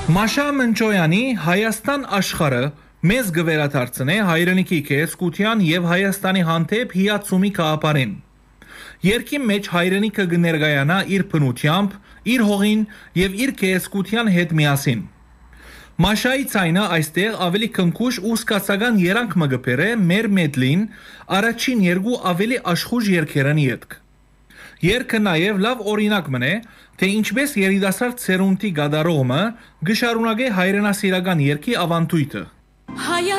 Մաշա Մնչոյանի Հայաստան աշխարհը մեզ գվերադարձնե հայրենիքի կեսկության եւ Հայաստանի հանդեպ հիացումի կապարին։ Երկի մեջ հայրենիքը կներկայանա իր բնությամբ, իր հողին եւ իր կեսկության հետ միասին։ Մաշայի ցայնը այստեղ ավելի քնքուշ ու սկացական երանգ մը գբերե մեր մեդլին առաջին երկու ավելի աշխուժ երկերան ետք։ Երկը նաև լավ օրինակ մնե, թե ինչպես երիտասարդ սերունդի գադարողը գշարունակե հայրենասիրական երկի ավանդույթը։